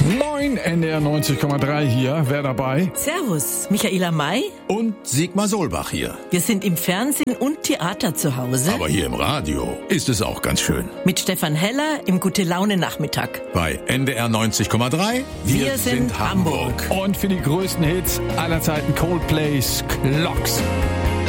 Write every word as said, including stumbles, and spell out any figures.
Moin, N D R neunzig Komma drei hier. Wer dabei? Servus, Michaela May. Und Sigmar Solbach hier. Wir sind im Fernsehen und Theater zu Hause. Aber hier im Radio ist es auch ganz schön. Mit Stefan Heller im Gute-Laune-Nachmittag. Bei N D R neunzig Komma drei. Wir, Wir sind, sind Hamburg. Und für die größten Hits aller Zeiten Coldplays Clocks.